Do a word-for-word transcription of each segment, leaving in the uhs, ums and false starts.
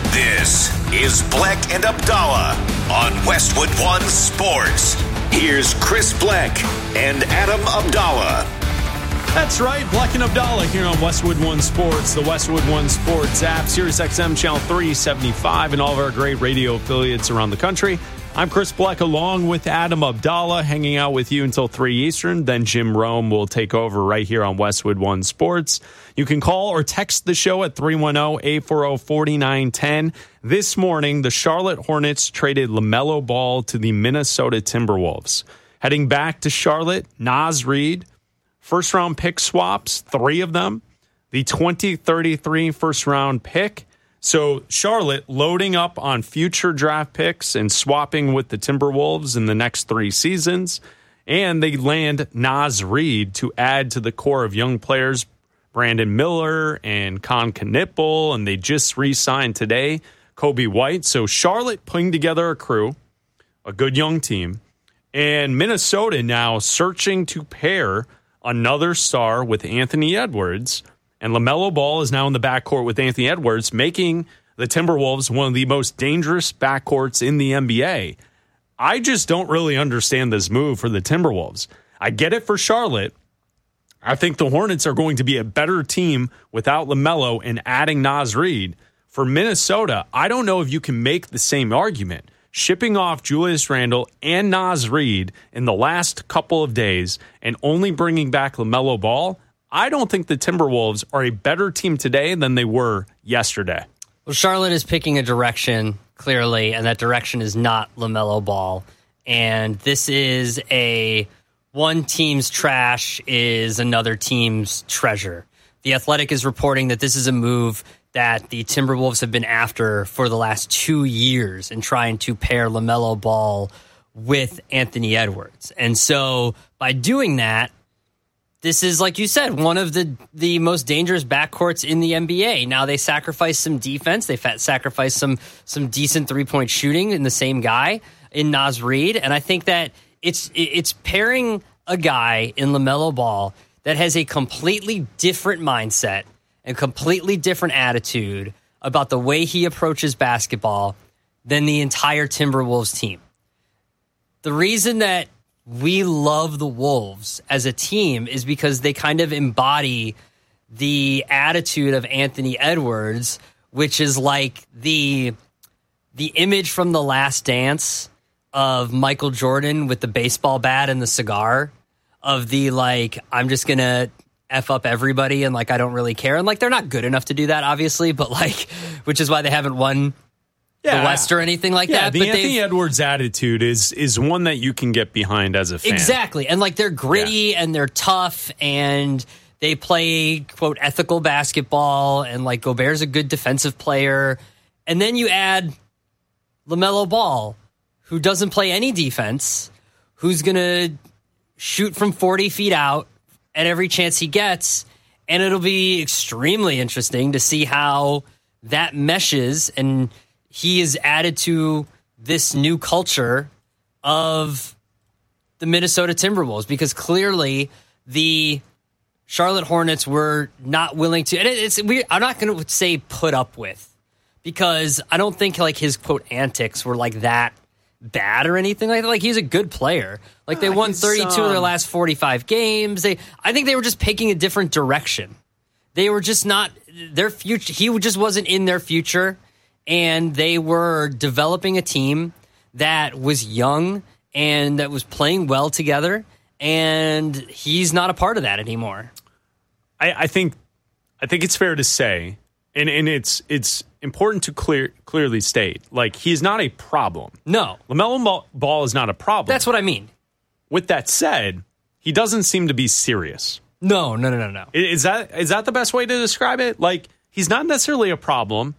This is Bleck and Abdallah on Westwood One Sports. Here's Chris Bleck and Adam Abdallah. That's right, Bleck and Abdallah here on Westwood One Sports, the Westwood One Sports app, Sirius X M Channel three seventy-five, and all of our great radio affiliates around the country. I'm Chris Bleck along with Adam Abdallah, hanging out with you until three Eastern. Then Jim Rome will take over right here on Westwood One Sports. You can call or text the show at three one zero, eight four zero, four nine one zero. This morning, the Charlotte Hornets traded LaMelo Ball to the Minnesota Timberwolves. Heading back to Charlotte, Naz Reid, first-round pick swaps, three of them, the twenty thirty-three first-round pick. So Charlotte loading up on future draft picks and swapping with the Timberwolves in the next three seasons. And they land Naz Reid to add to the core of young players, Brandon Miller and Con Knipple, and they just re-signed today Kobe White. So Charlotte putting together a crew, a good young team, and Minnesota now searching to pair another star with Anthony Edwards. And LaMelo Ball is now in the backcourt with Anthony Edwards, making the Timberwolves one of the most dangerous backcourts in the N B A. I just don't really understand this move for the Timberwolves. I get it for Charlotte. I think the Hornets are going to be a better team without LaMelo and adding Naz Reid. For Minnesota, I don't know if you can make the same argument. Shipping off Julius Randle and Naz Reid in the last couple of days and only bringing back LaMelo Ball, I don't think the Timberwolves are a better team today than they were yesterday. Well, Charlotte is picking a direction, clearly, and that direction is not LaMelo Ball. And this is a one team's trash is another team's treasure. The Athletic is reporting that this is a move that the Timberwolves have been after for the last two years in trying to pair LaMelo Ball with Anthony Edwards. And so by doing that, this is, like you said, one of the, the most dangerous backcourts in the N B A. Now, they sacrifice some defense. They sacrifice some some decent three-point shooting in the same guy, in Naz Reid. And I think that it's it's pairing a guy in LaMelo Ball that has a completely different mindset and completely different attitude about the way he approaches basketball than the entire Timberwolves team. The reason that we love the Wolves as a team is because they kind of embody the attitude of Anthony Edwards, which is like the the image from The Last Dance of Michael Jordan with the baseball bat and the cigar, of the, like, I'm just going to F up everybody and, like, I don't really care. And, like, they're not good enough to do that, obviously, but, like, which is why they haven't won Yeah, the West or anything like yeah, that. The but Anthony Edwards attitude is is one that you can get behind as a fan. Exactly. And like they're gritty yeah. and they're tough and they play, quote, ethical basketball, and like Gobert's a good defensive player. And then you add LaMelo Ball, who doesn't play any defense, who's going to shoot from forty feet out at every chance he gets. And it'll be extremely interesting to see how that meshes, and he is added to this new culture of the Minnesota Timberwolves, because clearly the Charlotte Hornets were not willing to, and it's we, I'm not going to say put up with, because I don't think like his quote antics were like that bad or anything like that. Like, he's a good player. Like, they won thirty-two of their last forty-five games. They, I think they were just picking a different direction. They were just not their future. He just wasn't in their future. And they were developing a team that was young and that was playing well together. And he's not a part of that anymore. I, I think, I think it's fair to say, and, and it's it's important to clear clearly state, like, he's not a problem. No, LaMelo Ball is not a problem. That's what I mean. With that said, he doesn't seem to be serious. No, no, no, no, no. Is that is that the best way to describe it? Like, he's not necessarily a problem,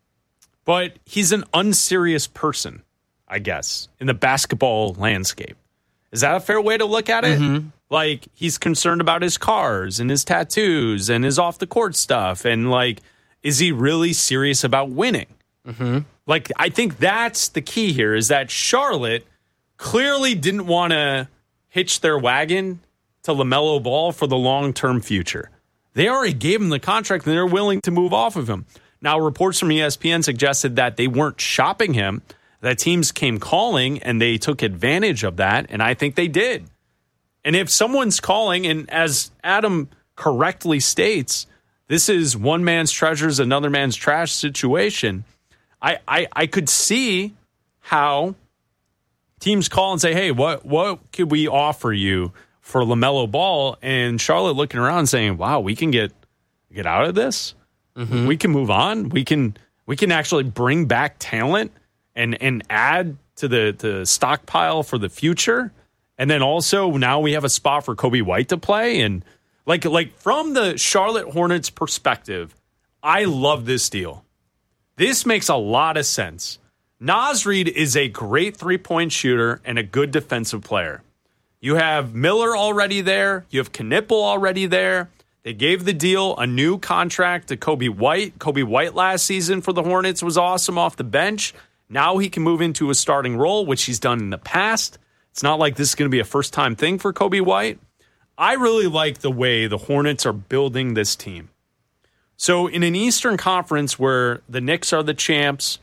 but he's an unserious person, I guess, in the basketball landscape. Is that a fair way to look at it? Mm-hmm. Like, he's concerned about his cars and his tattoos and his off-the-court stuff. And, like, is he really serious about winning? Mm-hmm. Like, I think that's the key here, is that Charlotte clearly didn't want to hitch their wagon to LaMelo Ball for the long-term future. They already gave him the contract, and they're willing to move off of him. Now, reports from E S P N suggested that they weren't shopping him, that teams came calling and they took advantage of that, and I think they did. And if someone's calling, and as Adam correctly states, this is one man's treasures, another man's trash situation, I, I, I could see how teams call and say, hey, what what could we offer you for LaMelo Ball? And Charlotte looking around and saying, wow, we can get get out of this. Mm-hmm. We can move on. We can we can actually bring back talent and and add to the, the stockpile for the future. And then also now we have a spot for Coby White to play. And like like from the Charlotte Hornets perspective, I love this deal. This makes a lot of sense. Naz Reid is a great three-point shooter and a good defensive player. You have Miller already there. You have Knipple already there. They gave the deal a new contract to Coby White. Coby White last season for the Hornets was awesome off the bench. Now he can move into a starting role, which he's done in the past. It's not like this is going to be a first-time thing for Coby White. I really like the way the Hornets are building this team. So in an Eastern Conference where the Knicks are the champs,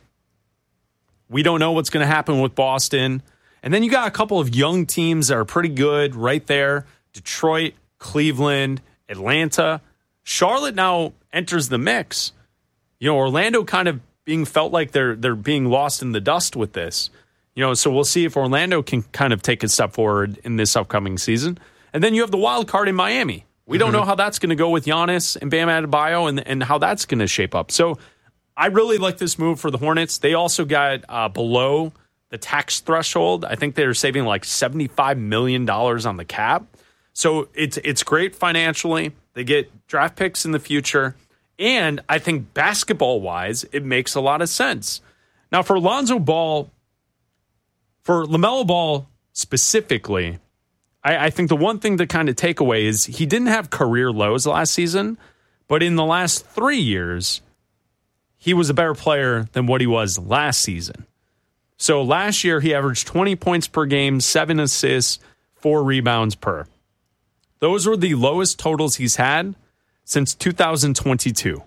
we don't know what's going to happen with Boston. And then you got a couple of young teams that are pretty good right there. Detroit, Cleveland, Atlanta. Charlotte now enters the mix. You know, Orlando kind of being felt like they're they're being lost in the dust with this. You know, so we'll see if Orlando can kind of take a step forward in this upcoming season. And then you have the wild card in Miami. We don't know how that's going to go with Giannis and Bam Adebayo and, and how that's going to shape up. So I really like this move for the Hornets. They also got uh, below the tax threshold. I think they're saving like seventy-five million dollars on the cap. So it's it's great financially. They get draft picks in the future. And I think basketball-wise, it makes a lot of sense. Now, for Lonzo Ball, for LaMelo Ball specifically, I, I think the one thing to kind of take away is he didn't have career lows last season, but in the last three years, he was a better player than what he was last season. So last year, he averaged twenty points per game, seven assists, four rebounds per. Those were the lowest totals he's had since two thousand twenty-two.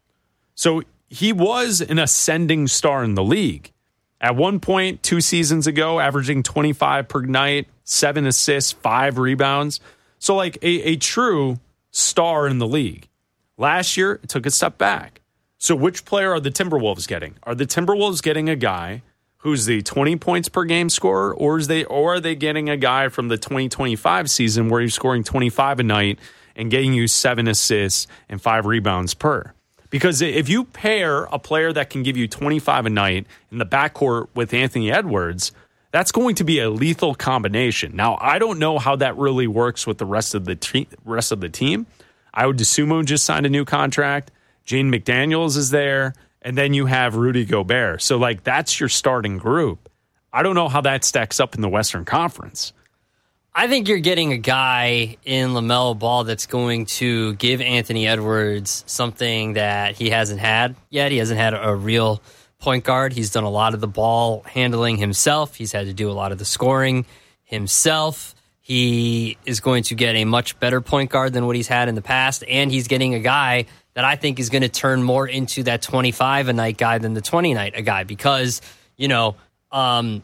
So he was an ascending star in the league. At one point, two seasons ago, averaging twenty-five per night, seven assists, five rebounds. So like a, a true star in the league. Last year, it took a step back. So which player are the Timberwolves getting? Are the Timberwolves getting a guy who's the twenty points per game scorer, or is they or are they getting a guy from the twenty twenty-five season where he's scoring twenty-five a night and getting you seven assists and five rebounds per? Because if you pair a player that can give you twenty-five a night in the backcourt with Anthony Edwards, that's going to be a lethal combination. Now, I don't know how that really works with the rest of the te- rest of the team. I would assume just signed a new contract. Jane McDaniels is there. And then you have Rudy Gobert. So, like, that's your starting group. I don't know how that stacks up in the Western Conference. I think you're getting a guy in LaMelo Ball that's going to give Anthony Edwards something that he hasn't had yet. He hasn't had a real point guard. He's done a lot of the ball handling himself. He's had to do a lot of the scoring himself. He is going to get a much better point guard than what he's had in the past, and he's getting a guy that I think is going to turn more into that twenty-five a night guy than the twenty night a guy because, you know, um,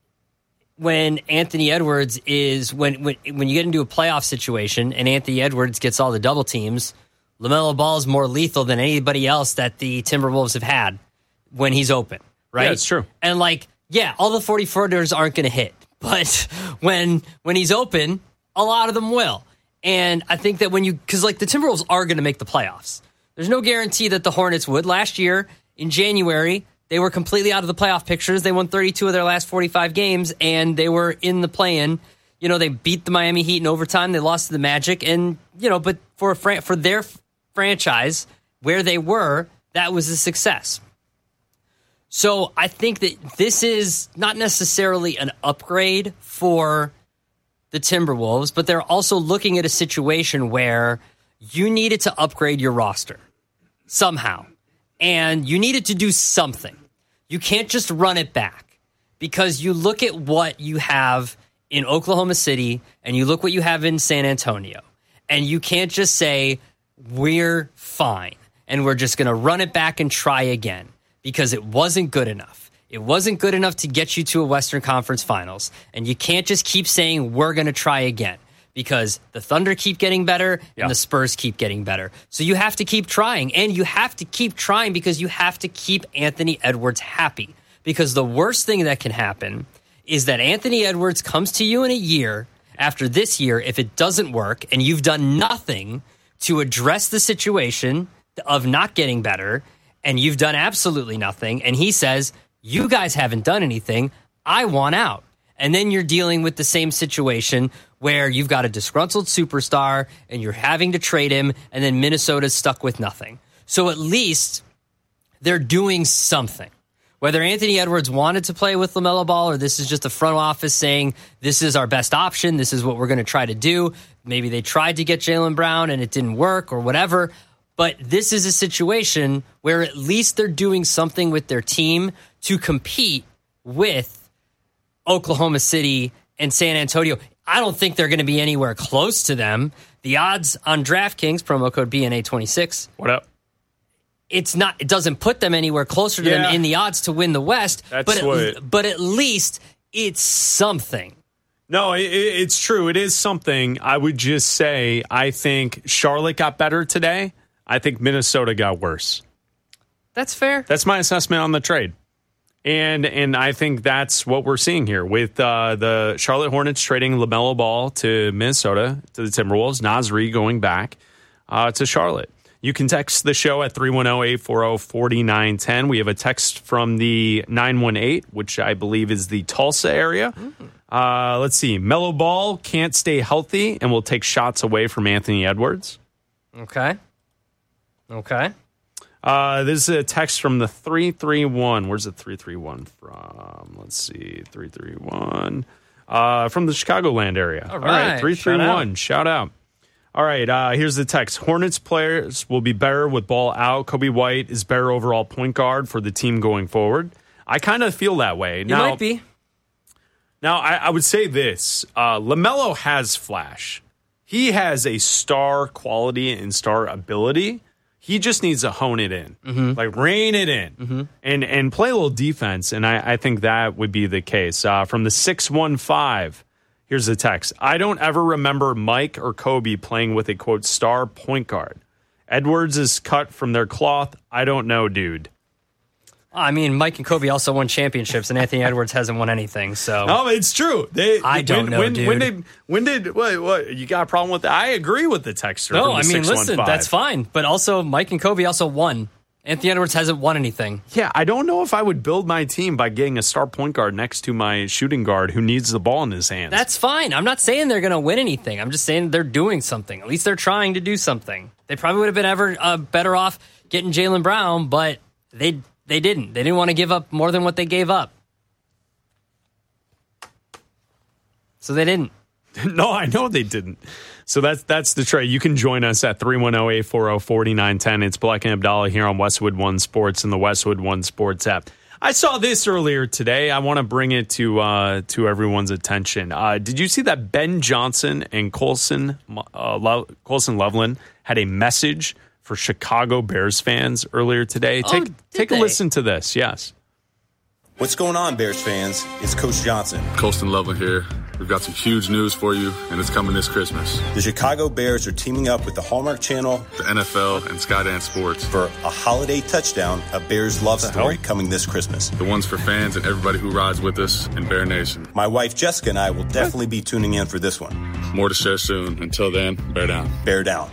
when Anthony Edwards is, when, when when you get into a playoff situation and Anthony Edwards gets all the double teams, LaMelo Ball is more lethal than anybody else that the Timberwolves have had when he's open, right? Yeah, it's true. And like, yeah, all the forty-footers aren't going to hit, but when when he's open, a lot of them will. And I think that when you, because like the Timberwolves are going to make the playoffs. There's no guarantee that the Hornets would. Last year, in January, they were completely out of the playoff pictures. They won thirty-two of their last forty-five games, and they were in the play-in. You know, they beat the Miami Heat in overtime. They lost to the Magic. And, you know, but for a fran- for their f- franchise, where they were, that was a success. So I think that this is not necessarily an upgrade for the Timberwolves, but they're also looking at a situation where you needed to upgrade your roster somehow, and you needed to do something. You can't just run it back because you look at what you have in Oklahoma City and you look what you have in San Antonio, and you can't just say, we're fine. and we're just going to run it back and try again because it wasn't good enough. It wasn't good enough to get you to a Western Conference Finals. And you can't just keep saying we're going to try again because the Thunder keep getting better yeah. and the Spurs keep getting better. So you have to keep trying, and you have to keep trying because you have to keep Anthony Edwards happy. Because the worst thing that can happen is that Anthony Edwards comes to you in a year after this year, if it doesn't work and you've done nothing to address the situation of not getting better, and you've done absolutely nothing, and he says, you guys haven't done anything, I want out. And then you're dealing with the same situation where you've got a disgruntled superstar and you're having to trade him, and then Minnesota's stuck with nothing. So at least they're doing something. Whether Anthony Edwards wanted to play with LaMelo Ball or this is just the front office saying this is our best option, this is what we're going to try to do. Maybe they tried to get Jaylen Brown and it didn't work or whatever. But this is a situation where at least they're doing something with their team to compete with Oklahoma City and San Antonio. I don't think they're going to be anywhere close to them. The odds on DraftKings, promo code B N A twenty-six. What up? It's not. It doesn't put them anywhere closer to yeah. them in the odds to win the West. That's but what at, but at least it's something. No, it, it's true. It is something. I would just say I think Charlotte got better today. I think Minnesota got worse. That's fair. That's my assessment on the trade. And and I think that's what we're seeing here with uh, the Charlotte Hornets trading LaMelo Ball to Minnesota, to the Timberwolves, Nasri going back uh, to Charlotte. You can text the show at three one zero, eight four zero, four nine one zero. We have a text from the nine one eight, which I believe is the Tulsa area. Uh, let's see. Melo Ball can't stay healthy and will take shots away from Anthony Edwards. Okay. Okay. Uh, this is a text from the three three one. Where's the three three one from? Let's see. three three one. Uh, from the Chicagoland area. All right. All right. three three one. Shout out. All right, uh, here's the text. Hornets players will be better with Ball out. Kobe White is better overall point guard for the team going forward. I kind of feel that way. You now, might be. Now, I, I would say this. Uh, LaMelo has flash. He has a star quality and star ability. He just needs to hone it in. Mm-hmm. Like, rein it in. Mm-hmm. And and play a little defense, and I, I think that would be the case. Uh, from the six one five. Here's the text. I don't ever remember Mike or Kobe playing with a, quote, star point guard. Edwards is cut from their cloth. I don't know, dude. I mean, Mike and Kobe also won championships, and Anthony Edwards hasn't won anything. So, no, it's true. They, I don't when, know, when, dude. When did, when did, what, what, you got a problem with that? I agree with the texter. No, from the I mean, six one five. listen, that's fine. But also, Mike and Kobe also won. Anthony Edwards hasn't won anything. Yeah, I don't know if I would build my team by getting a star point guard next to my shooting guard who needs the ball in his hands. That's fine. I'm not saying they're going to win anything. I'm just saying they're doing something. At least they're trying to do something. They probably would have been ever uh, better off getting Jaylen Brown, but they they didn't. They didn't want to give up more than what they gave up. So they didn't. No, I know they didn't. So that's that's the trade. You can join us at three one zero, eight four zero, four nine one zero. It's Black and Abdallah here on Westwood One Sports and the Westwood One Sports app. I saw this earlier today. I want to bring it to uh, to everyone's attention. Uh, did you see that Ben Johnson and Colson uh, Le- Colson Loveland had a message for Chicago Bears fans earlier today? Oh, take did take they? a listen to this. Yes. What's going on, Bears fans? It's Coach Johnson. Colson Loveland here. We've got some huge news for you, and it's coming this Christmas. The Chicago Bears are teaming up with the Hallmark Channel, the N F L, and Skydance Sports for a holiday touchdown, a Bears love story hell? coming this Christmas. The one's for fans and everybody who rides with us in Bear Nation. My wife Jessica and I will definitely be tuning in for this one. More to share soon. Until then, bear down. Bear down.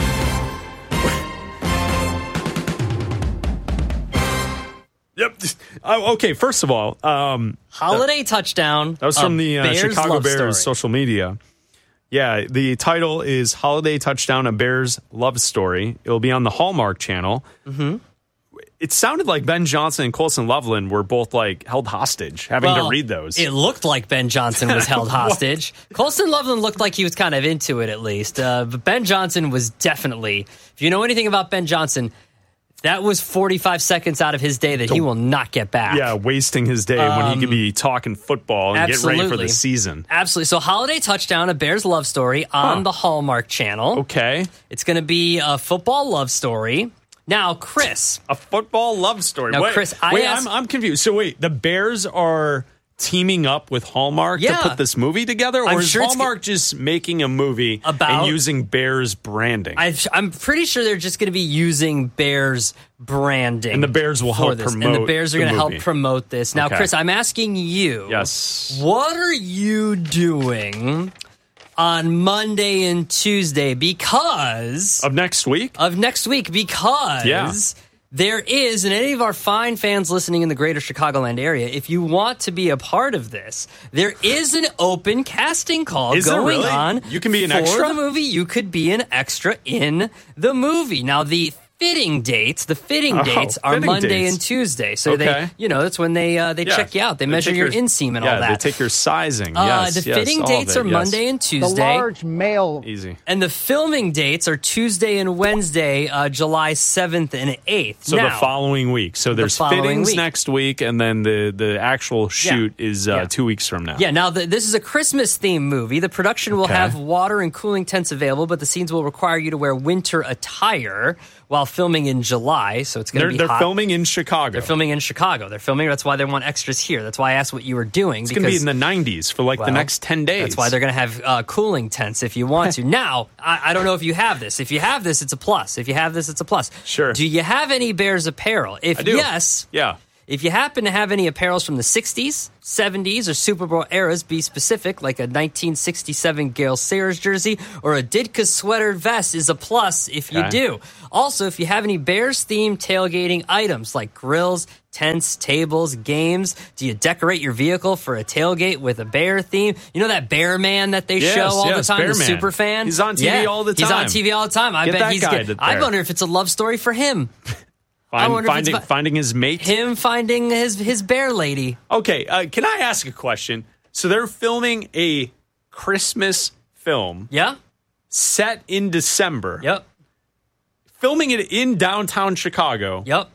Yep. Oh, okay, first of all, um, Holiday that, touchdown. That was from the uh, Bears Chicago love Bears story. social media. Yeah, the title is Holiday Touchdown, a Bears Love Story. It'll be on the Hallmark Channel. Mm-hmm. It sounded like Ben Johnson and Colson Loveland were both like held hostage, having Well, to read those. It looked like Ben Johnson was held hostage. Colson Loveland looked like he was kind of into it, at least. Uh, but Ben Johnson was definitely, if you know anything about Ben Johnson, that was forty-five seconds out of his day that he will not get back. Yeah, wasting his day um, when he could be talking football and absolutely. get ready for the season. Absolutely. So Holiday Touchdown, a Bears love story on Huh. the Hallmark Channel. Okay. It's going to be a football love story. Now, Chris. A football love story. Now, wait, Chris, I wait, asked- I'm, I'm confused. So wait, the Bears are teaming up with Hallmark Yeah. to put this movie together? Or I'm is sure it's- Hallmark just making a movie About- and using Bears branding? I've, I'm pretty sure they're just going to be using Bears branding. And the Bears will for help this. promote And the Bears are the going to help movie. promote this. Now, Okay. Chris, I'm asking you. Yes. What are you doing on Monday and Tuesday because Of next week? of next week? Because Yeah. there is, and any of our fine fans listening in the greater Chicagoland area, if you want to be a part of this, there is an open casting call Is there going really? on. You can be an for extra? the movie. You could be an extra in the movie. Now, the fitting dates, the fitting Oh, dates are fitting Monday dates. and Tuesday. So Okay. they, you know, that's when they uh, they Yeah. check you out. They, They measure take your, your- inseam and yeah, all that. they take your sizing. Uh, yes, the yes, fitting all dates of it, are yes. Monday and The Tuesday. large male. Easy. And the filming dates are Tuesday and Wednesday, uh, July seventh and eighth. So now, the following week. So there's following fittings week. next week, and then the, the actual shoot is uh, Yeah. two weeks from now. Yeah, now the, this is a Christmas-themed movie. The production will Okay. have water and cooling tents available, but the scenes will require you to wear winter attire while filming in July, so it's going to They're, be they're hot. filming in Chicago. They're filming in Chicago. They're filming. That's why they want extras here. That's why I asked what you were doing. It's going to be in the nineties for like the Well, next ten days. That's why they're going to have uh, cooling tents if you want to. Now, I, I don't know if you have this. If you have this, it's a plus. If you have this, it's a plus. Sure. Do you have any Bears apparel? If I do. yes, Yeah. if you happen to have any apparels from the sixties, seventies, or Super Bowl eras, be specific, like a nineteen sixty-seven Gale Sayers jersey or a Ditka sweater vest is a plus if you Okay. do. Also, if you have any Bears-themed tailgating items like grills, tents, tables, games, do you decorate your vehicle for a tailgate with a bear theme? You know that Bear Man that they Yes, show all yes, the time, Bear the Man. super fan? He's on T V Yeah, all the He's on time. T V all the time. I Get bet that he's guy good. to I there. wonder if it's a love story for him. I Find, wonder if it's finding, about- finding his mate. Him finding his his bear lady. Okay, uh, can I ask a question? So they're filming a Christmas film Yeah? set in December. Yep. Filming it in downtown Chicago Yep.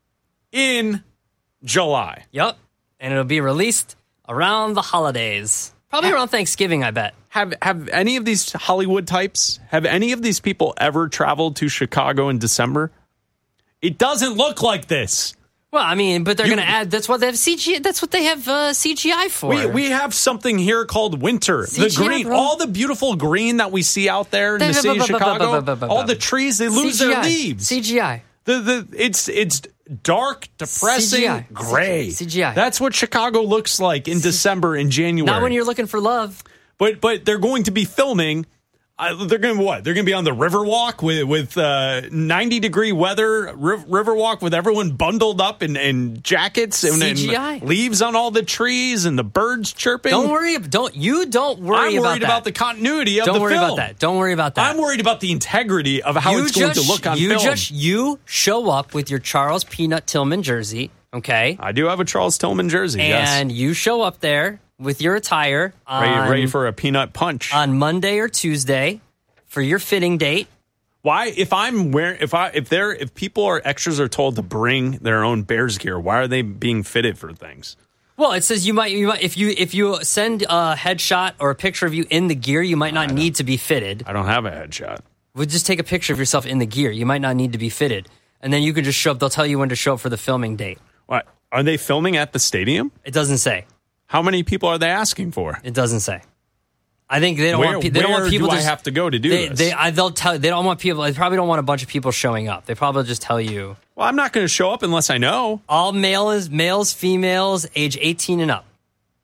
in July. Yep. And it'll be released around the holidays. Probably around Thanksgiving, I bet. Have have any of these Hollywood types, have any of these people ever traveled to Chicago in December? It doesn't look like this. Well, I mean, but they're You- going to add. That's what they have C G I. That's what they have uh, C G I for. We, we have something here called winter. C G I, the green, bro. all the beautiful green that we see out there in the city of Chicago, all the trees, they lose C G I. their leaves. C G I. The the it's it's dark, depressing, C G I. gray. C G I. That's what Chicago looks like in December and January. Not when you're looking for love. But but they're going to be filming. Uh, they're going to what? They're going to be on the Riverwalk with with uh, ninety degree weather. Riv- Riverwalk with everyone bundled up in, in jackets and, and C G I. leaves on all the trees and the birds chirping. Don't worry. Don't you? Don't worry I'm about worried that. about the continuity of Don't the worry film. about that. Don't worry about that. I'm worried about the integrity of how You it's going just- to look on you film. Just you show up with your Charles Peanut Tillman jersey, okay? I do have a Charles Tillman jersey. And yes, you show up there with your attire on, ready, ready for a peanut punch. on Monday or Tuesday for your fitting date. Why, if I'm wearing, if I, if they're, if people are extras are told to bring their own Bears gear, why are they being fitted for things? Well, it says you might, you might if you if you send a headshot or a picture of you in the gear, you might not need to be fitted. I don't have a headshot. We'll just take a picture of yourself in the gear. You might not need to be fitted, and then you can just show up. They'll tell you when to show up for the filming date. What are they filming at the stadium? It doesn't say. How many people are they asking for? It doesn't say. I think they don't Where, want. pe- They don't where want people do to I have to go to do they, this? They, I, they'll tell. They don't want people. They probably don't want a bunch of people showing up. They probably just tell you well, I'm not going to show up unless I know. all males, males, females, age eighteen and up.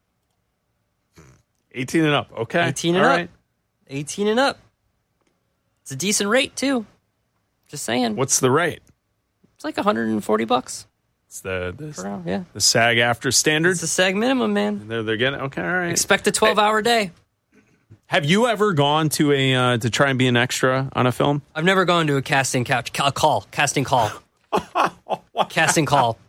eighteen and up. Okay. eighteen and All up. right. eighteen and up. It's a decent rate too. Just saying. What's the rate? It's like one hundred forty bucks It's the per the, hour. Yeah, the SAG after standard. it's the SAG minimum, man. They're they're getting okay. All right. Expect a twelve hour day. Have you ever gone to a uh, to try and be an extra on a film? I've never gone to a casting couch, a call, casting call, casting call.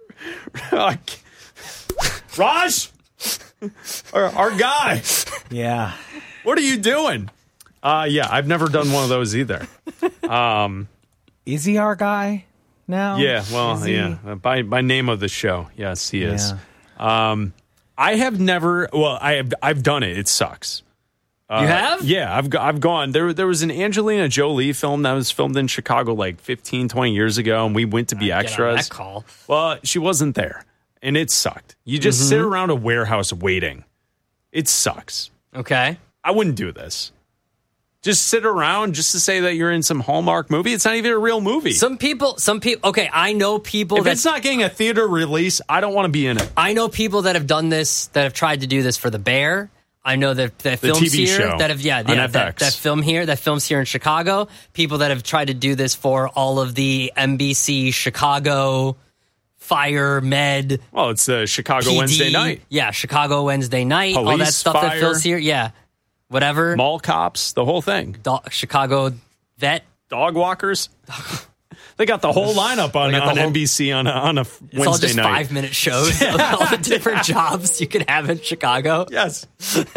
Raj, our, our guy. Yeah. What are you doing? Uh, yeah, I've never done one of those either. Um, Is he our guy now? yeah, well, Is he? yeah, uh, by by name of the show, yes, he is. Yeah. Um, I have never. Well, I have. I've done it. It sucks. Uh, You have? Yeah, I've go- I've gone. There there was an Angelina Jolie film that was filmed in Chicago like fifteen, twenty years ago, and we went to be Get on extras. that call. Well, she wasn't there, and it sucked. You just Mm-hmm. sit around a warehouse waiting. It sucks. Okay. I wouldn't do this. Just sit around just to say that you're in some Hallmark movie. It's not even a real movie. Some people, some people, okay, I know people if that, it's not getting a theater release, I don't want to be in it. I know people that have done this, that have tried to do this for The Bear. I know that that The films T V here show that have yeah, on yeah F that, X. that film here that films here in Chicago. People that have tried to do this for all of the N B C Chicago Fire Med. Well, it's uh, Chicago P D, Wednesday night. Yeah, Chicago Wednesday night. all that Police, stuff that fire. films here. Yeah, whatever. Mall cops, the whole thing. Do- Chicago vet. Dog walkers. They got the whole lineup on, They got the on whole- N B C on a, on a It's Wednesday all just night. five minute shows of all the different jobs you can have in Chicago. Yes.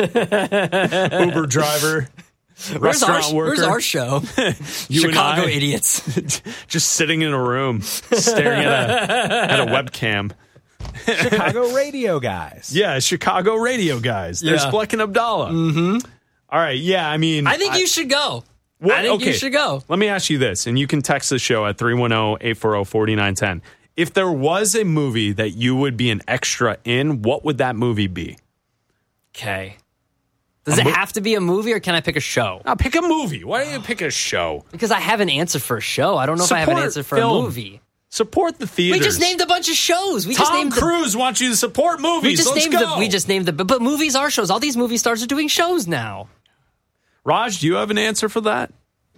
Uber driver, Where's our, restaurant worker. where's our show? You and Chicago I. idiots. Just sitting in a room, staring at a, at a webcam. Chicago radio guys. Yeah, Chicago radio guys. There's Yeah. Bleck and Abdallah. Mm-hmm. All right, yeah, I mean... I think you should go. What- I think okay. you should go. Let me ask you this, and you can text the show at three one zero, eight four zero, four nine one zero. If there was a movie that you would be an extra in, what would that movie be? Okay. Does A it mo- have to be a movie or can I pick a show? Now, pick a movie. Why don't you pick a show? Because I have an answer for a show. I don't know if I have an Support answer for film. a movie. Support the theaters. We just named a bunch of shows. We just Tom named the, Cruise wants you to support movies. we just Let's named go. the we just named the but movies are shows. All these movie stars are doing shows now. Raj, do you have an answer for that?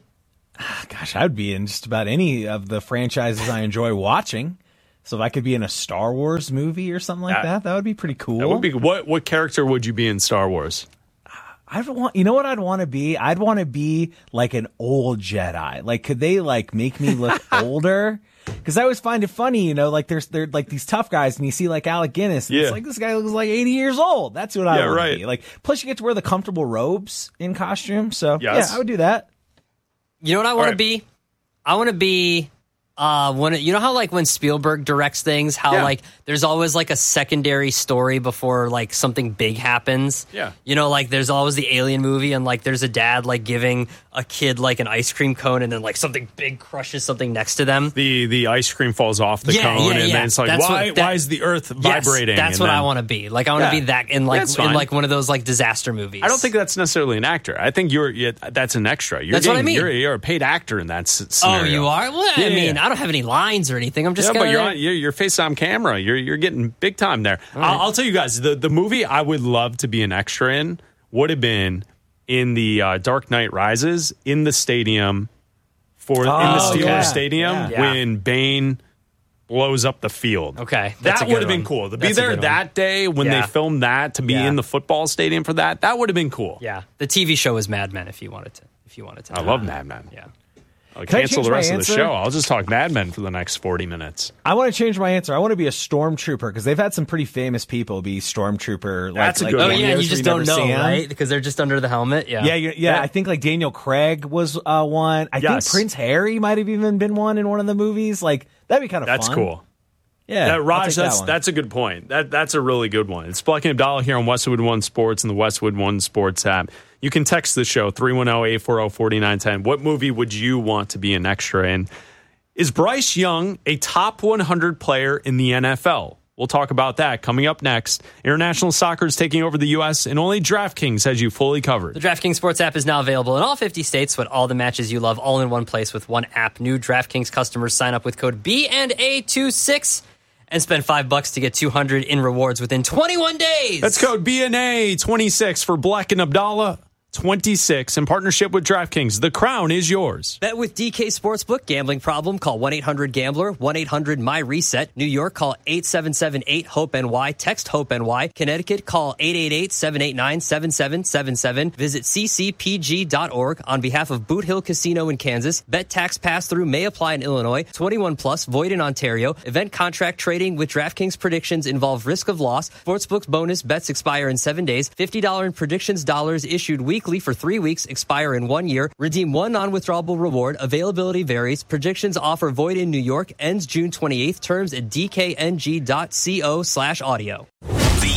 Gosh, I would be in just about any of the franchises I enjoy watching. So if I could be in a Star Wars movie or something like That- that, that would be pretty cool. That would be what what character would you be in Star Wars? I'd want, you know what I'd want to be? I'd want to be like an old Jedi. Like, could they like make me look older? Because I always find it funny, you know, like there's they're like these tough guys, and you see like Alec Guinness, and Yeah. it's like this guy looks like eighty years old. That's what I Yeah, want right. to be. Like, plus you get to wear the comfortable robes in costume. So Yes. yeah, I would do that. You know what I want right. to be? I want to be uh when it, you know how like when Spielberg directs things, how Yeah. like there's always like a secondary story before like something big happens. Yeah. You know, like there's always the Alien movie and like there's a dad like giving a kid like an ice cream cone and then like something big crushes something next to them. The the ice cream falls off the Yeah, cone, yeah, and yeah. then it's like, That's why what- that- why is the Earth Yes, vibrating? that's And what then- I want to be. Like I want to Yeah. be that in like That's in fine. like one of those like disaster movies. I don't think that's necessarily an actor. I think you're, you that's an extra. You're That's what I getting- mean. You're, you're a paid actor in that s- Oh, scenario. you are? Well, I Yeah, mean, yeah. I don't have any lines or anything. I'm just Yeah, gonna but you're on, you're, you're face on camera. You're you're getting big time there. I'll, I'll tell you guys, the the movie I would love to be an extra in would have been in the uh, Dark Knight Rises in the stadium for in the Oh, Steelers yeah. Stadium Yeah. when Bane blows up the field. Okay, that's a that good would have been one. cool to be That's a there good one. that day when Yeah. they filmed that to be Yeah. in the football stadium for that. That would have been cool. Yeah, the T V show is Mad Men. If you wanted to, if you wanted to, I love Mad Men. Yeah, I'll Can I cancel change the my rest of the answer? show. I'll just talk Mad Men for the next forty minutes. I want to change my answer. I want to be a stormtrooper because they've had some pretty famous people be stormtrooper. Like, That's a like good oh one. yeah, cameos you where just don't never know, see 'em. right? Because they're just under the helmet. Yeah, Yeah, yeah, yeah. Yeah. I think like Daniel Craig was uh, one. I Yes. think Prince Harry might have even been one in one of the movies. Like that'd be kind of That's fun. cool. Yeah, That, I'll Raj, take that that's one. that's a good point. That that's a really good one. It's Bleck and Abdallah here on Westwood One Sports and the Westwood One Sports app. You can text the show three one zero, eight four zero, four nine one zero. What movie would you want to be an extra in? Is Bryce Young a top one hundred player in the N F L? We'll talk about that coming up next. International soccer is taking over the U S, and only DraftKings has you fully covered. The DraftKings Sports app is now available in all fifty states with all the matches you love all in one place with one app. New DraftKings customers sign up with code B and A twenty-six and spend five bucks to get two hundred in rewards within twenty-one days. That's code B N A twenty-six for Bleck and Abdallah. twenty-six in partnership with DraftKings. The crown is yours. Bet with D K Sportsbook. Gambling problem? Call one eight hundred gambler, one eight hundred my reset. New York, call eight seven seven eight hope N Y. Text HOPE-NY. Connecticut, call eight eight eight, seven eight nine, seven seven seven seven. Visit c c p g dot org on behalf of Boot Hill Casino in Kansas. Bet tax pass-through may apply in Illinois. twenty-one plus, void in Ontario. Event contract trading with DraftKings predictions involve risk of loss. Sportsbook's bonus bets expire in seven days. fifty dollars in predictions dollars issued weekly for three weeks, expire in one year. Redeem one non-withdrawable reward. Availability varies. Predictions offer void in New York. Ends June twenty-eighth. Terms at d k n g dot co slash audio. The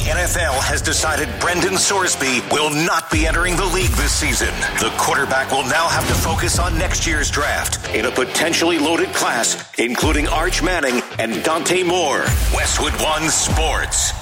N F L has decided Brendan Sorsby will not be entering the league this season. The quarterback will now have to focus on next year's draft in a potentially loaded class, including Arch Manning and Dante Moore. Westwood One Sports.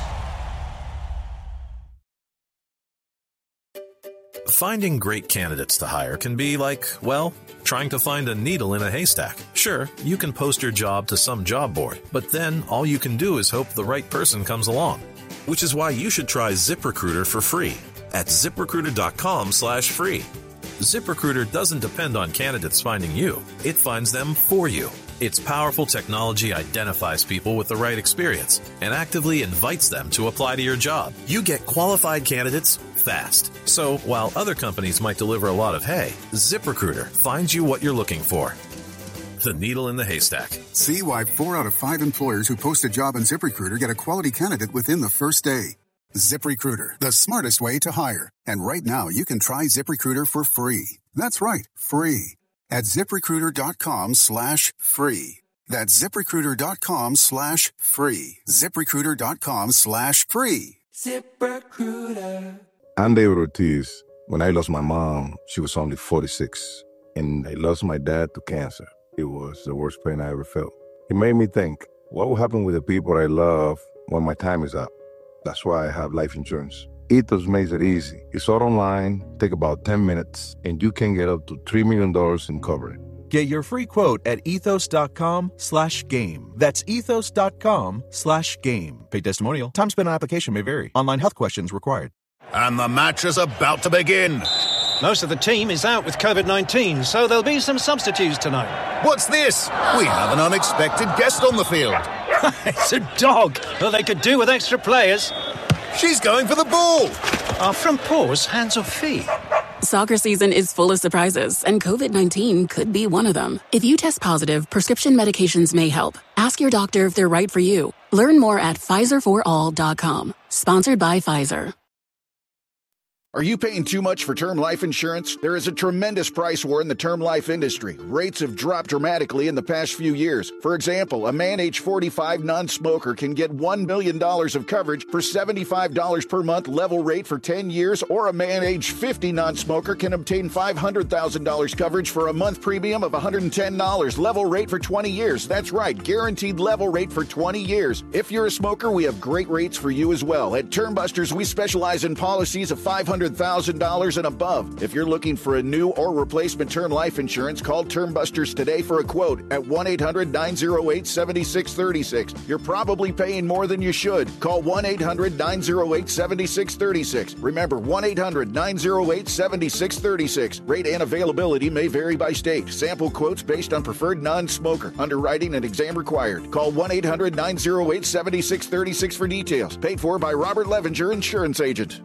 Finding great candidates to hire can be like, well, trying to find a needle in a haystack. Sure, you can post your job to some job board, but then all you can do is hope the right person comes along. Which is why you should try ZipRecruiter for free at ZipRecruiter.com slash free. ZipRecruiter doesn't depend on candidates finding you. It finds them for you. Its powerful technology identifies people with the right experience and actively invites them to apply to your job. You get qualified candidates fast. So while other companies might deliver a lot of hay, ZipRecruiter finds you what you're looking for. The needle in the haystack. See why four out of five employers who post a job on ZipRecruiter get a quality candidate within the first day. ZipRecruiter, the smartest way to hire. And right now, you can try ZipRecruiter for free. That's right, free. At ZipRecruiter.com slash free. That's ZipRecruiter.com slash free. ZipRecruiter.com slash free. ZipRecruiter. I'm David Ortiz. When I lost my mom, she was only forty-six. And I lost my dad to cancer. It was the worst pain I ever felt. It made me think, what will happen with the people I love when my time is up? That's why I have life insurance. Ethos makes it easy. It's all online, take about ten minutes, and you can get up to three million dollars in coverage. Get your free quote at ethos.com slash game. That's ethos.com slash game. Paid testimonial. Time spent on application may vary. Online health questions required. And the match is about to begin. Most of the team is out with covid nineteen, so there'll be some substitutes tonight. What's this? We have an unexpected guest on the field. It's a dog. Well, they could do with extra players. She's going for the ball. Are front paws hands or feet? Soccer season is full of surprises, and covid nineteen could be one of them. If you test positive, prescription medications may help. Ask your doctor if they're right for you. Learn more at Pfizer for all dot com. Sponsored by Pfizer. Are you paying too much for term life insurance? There is a tremendous price war in the term life industry. Rates have dropped dramatically in the past few years. For example, a man age forty-five non-smoker can get one million dollars of coverage for seventy-five dollars per month level rate for ten years, or a man age fifty non-smoker can obtain five hundred thousand dollars coverage for a month premium of one hundred ten dollars level rate for twenty years. That's right, guaranteed level rate for twenty years. If you're a smoker, we have great rates for you as well. At Term Busters, we specialize in policies of five hundred thousand dollars and above. If you're looking for a new or replacement term life insurance, call Term Busters today for a quote at one eight hundred nine oh eight seven six three six. You're probably paying more than you should. Call one eight hundred nine oh eight seven six three six. Remember, one eight hundred nine oh eight seven six three six. Rate and availability may vary by state. Sample quotes based on preferred non-smoker. Underwriting and exam required. Call one eight hundred nine oh eight seven six three six for details. Paid for by Robert Levenger, insurance agent.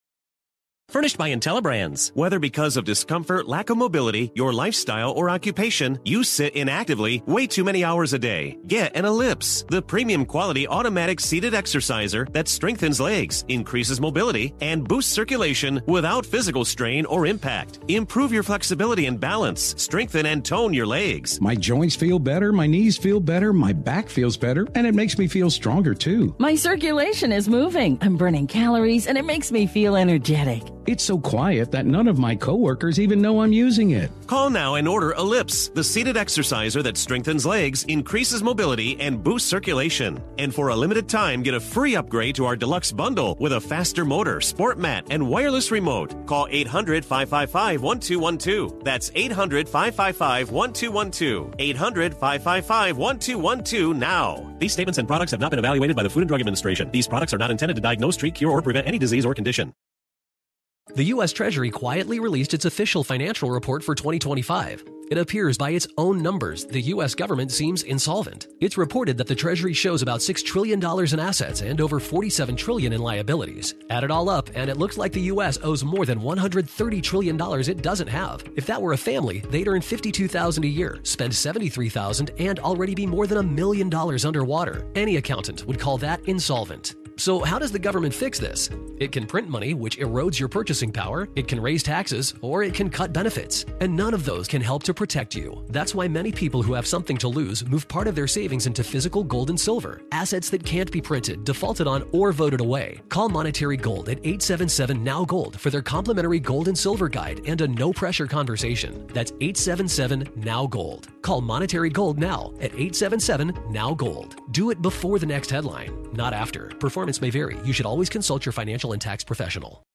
Furnished by IntelliBrands. Whether because of discomfort, lack of mobility, your lifestyle, or occupation, you sit inactively way too many hours a day. Get an Ellipse, the premium quality automatic seated exerciser that strengthens legs, increases mobility, and boosts circulation without physical strain or impact. Improve your flexibility and balance. Strengthen and tone your legs. My joints feel better, my knees feel better, my back feels better, and it makes me feel stronger too. My circulation is moving. I'm burning calories, and it makes me feel energetic. It's so quiet that none of my coworkers even know I'm using it. Call now and order Ellipse, the seated exerciser that strengthens legs, increases mobility, and boosts circulation. And for a limited time, get a free upgrade to our deluxe bundle with a faster motor, sport mat, and wireless remote. Call eight hundred five five five one two one two. That's eight hundred five five five one two one two. eight hundred five five five one two one two now. These statements and products have not been evaluated by the Food and Drug Administration. These products are not intended to diagnose, treat, cure, or prevent any disease or condition. The U S Treasury quietly released its official financial report for twenty twenty-five. It appears by its own numbers, the U S government seems insolvent. It's reported that the Treasury shows about six trillion dollars in assets and over forty-seven trillion dollars in liabilities. Add it all up, and it looks like the U S owes more than one hundred thirty trillion dollars it doesn't have. If that were a family, they'd earn fifty-two thousand dollars a year, spend seventy-three thousand dollars, and already be more than a million dollars underwater. Any accountant would call that insolvent. So how does the government fix this? It can print money, which erodes your purchasing power, it can raise taxes, or it can cut benefits. And none of those can help to protect you. That's why many people who have something to lose move part of their savings into physical gold and silver, assets that can't be printed, defaulted on, or voted away. Call Monetary Gold at eight seven seven, N O W Gold for their complimentary gold and silver guide and a no-pressure conversation. That's eight seven seven, N O W Gold. Call Monetary Gold now at eight seven seven, N O W Gold. Do it before the next headline, not after. Performance may vary. You should always consult your financial and tax professional.